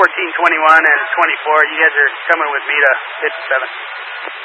14, 21, and 24. You guys are coming with me to 57.